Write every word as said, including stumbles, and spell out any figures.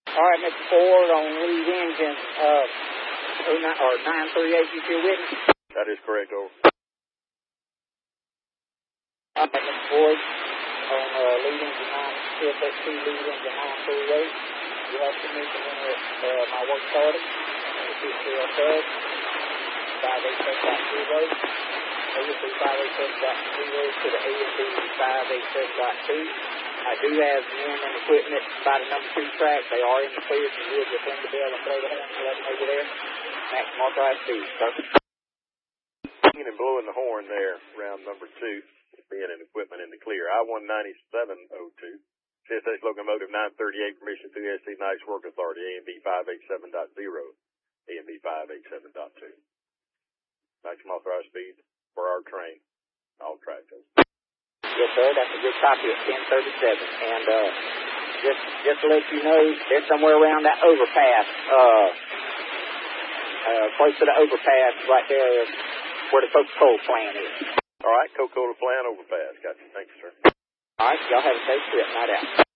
All right, Mister Ford, on lead engine, uh, oh nine, or nine three eight, you still with me? That is correct, over. All right, Mister Ford, on uh, lead engine nine, C S X two lead engine nine three eight, you have permission in it, uh, my work started, it's C L sub, five eight seven dot zero, A M B five eight seven dot zero to the A M B five eight seven dot two. I do have men and equipment by the number two track. They are in the clear. So you'll just ring the bell and throw the horn and let them over there. Maximum authorized speed, sir. And blowing the horn there, round number two, being in equipment in the clear. I one ninety-seven oh two, C S X locomotive nine thirty-eight, permission through S C Nice Work Authority, A M B five eight seven dot zero, A M B five eight seven dot two. Maximum authorized speed for our train, all tracks. Yes, sir. That's a good copy at ten thirty-seven. And uh, just just to let you know, they're somewhere around that overpass, uh, uh, close to the overpass right there where the Coca-Cola plant is. All right, Coca-Cola plant overpass. Got you. Thank you, sir. All right. Y'all have a safe trip. Night out.